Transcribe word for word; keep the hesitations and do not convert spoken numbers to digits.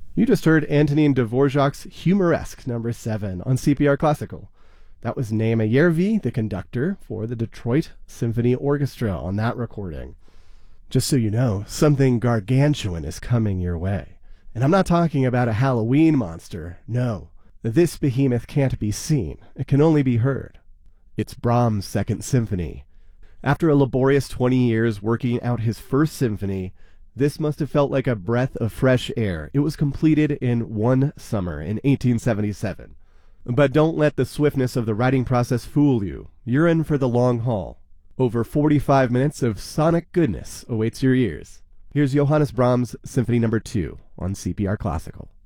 You just heard Antonin Dvorak's Humoresque number seven on C P R Classical. That was Naima Yervi, the conductor for the Detroit Symphony Orchestra on that recording. Just so you know, something gargantuan is coming your way. And I'm not talking about a Halloween monster, no. This behemoth can't be seen, it can only be heard. It's Brahms' Second Symphony. After a laborious twenty years working out his first symphony, this must have felt like a breath of fresh air. It was completed in one summer in eighteen seventy-seven. But don't let the swiftness of the writing process fool you. You're in for the long haul. Over forty-five minutes of sonic goodness awaits your ears. Here's Johannes Brahms' Symphony number two on C P R Classical.